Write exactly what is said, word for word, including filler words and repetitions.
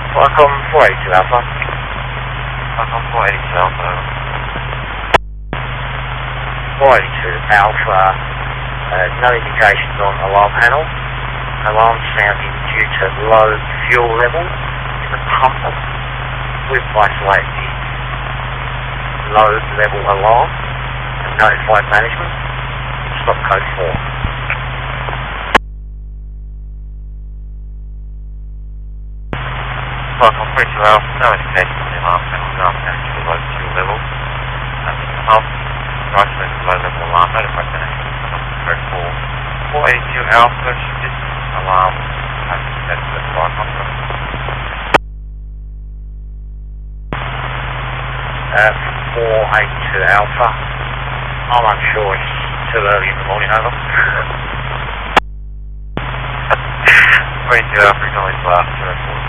Flycom four eighty-two Alpha. Flycom four eighty-two Alpha. four eighty-two Alpha. Uh, no indications on alarm panel. Alarm sounding due to low fuel level in the pump. We've isolated the low level alarm and notified management. Stop code four. Flycom three two Alpha, no indication on the alarm panel. Alarm sounding due to low fuel level. And in the pump, isolated the low level alarm, notified management. Stop code four. four eighty-two Alpha, should this alarm have been set to the Flycom? Uh, four eighty-two Alpha. I'm unsure, it's too early in the morning, over. three two Alpha, acknowledge last, zero four.